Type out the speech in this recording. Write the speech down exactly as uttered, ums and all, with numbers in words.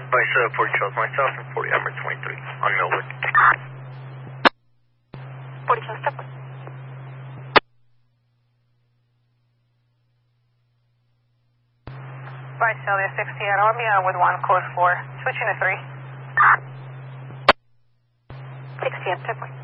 Vice uh, forty Charles, myself, and forty Ember twenty-three on Millwood. forty Charles, step. Vice Celsius sixty at Orbia with one code four, switching to three. sixty at Tipwood.